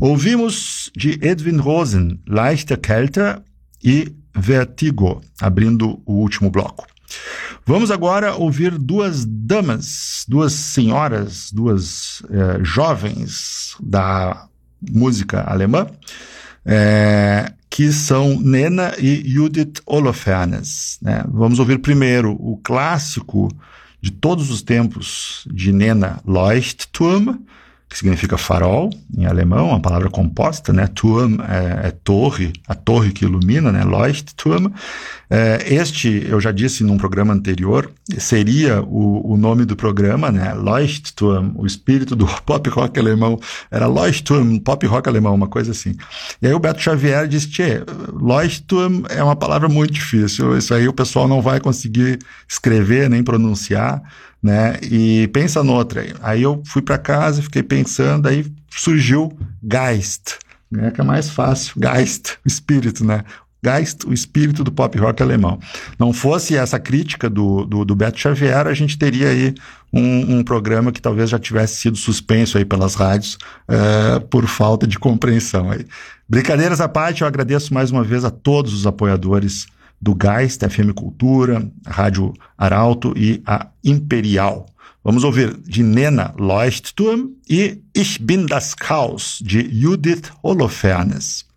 Ouvimos de Edwin Rosen, Leichte Kälte e Vertigo, abrindo o último bloco. Vamos agora ouvir duas damas, duas senhoras, duas jovens da música alemã, que são Nena e Judith Holofernes, né? Vamos ouvir primeiro o clássico de todos os tempos de Nena, Leuchtturm, que significa farol, em alemão, uma palavra composta, né? Turm é torre, a torre que ilumina, né? Leuchtturm. Este, eu já disse num programa anterior, seria o nome do programa, né? Leuchtturm, o espírito do pop rock alemão, era Leuchtturm, pop rock alemão, uma coisa assim. E aí o Beto Xavier disse, Leuchtturm é uma palavra muito difícil, isso aí o pessoal não vai conseguir escrever nem pronunciar, né? E pensa noutra. Aí eu fui para casa, fiquei pensando, aí surgiu Geist, né? Que é mais fácil, Geist, o espírito, né? Geist, o espírito do pop rock alemão. Não fosse essa crítica do Beto Xavier, a gente teria aí um programa que talvez já tivesse sido suspenso aí pelas rádios por falta de compreensão aí. Brincadeiras à parte, eu agradeço mais uma vez a todos os apoiadores do Geist, a FM Cultura, a Rádio Arauto e a Imperial. Vamos ouvir de Nena, Leuchtturm e Ich bin das Chaos, de Judith Holofernes.